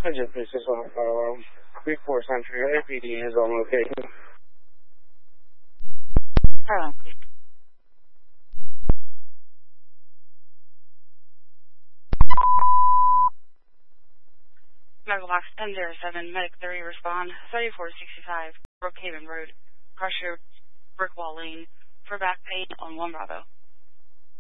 Agent, please, just on fire alarm. 3-4 Century, APD is on location. Hello. Medical box 1007, Medic 30, respond 3465, Brookhaven Road, Crusher, Brickwall Lane, for back pain on 1 Bravo.